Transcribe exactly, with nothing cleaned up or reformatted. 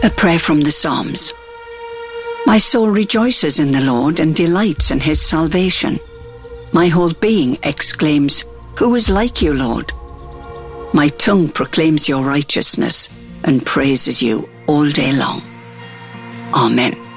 A prayer from the Psalms. My soul rejoices in the Lord and delights in his salvation. My whole being exclaims, "Who is like you, Lord?" My tongue proclaims your righteousness and praises you all day long. Amen.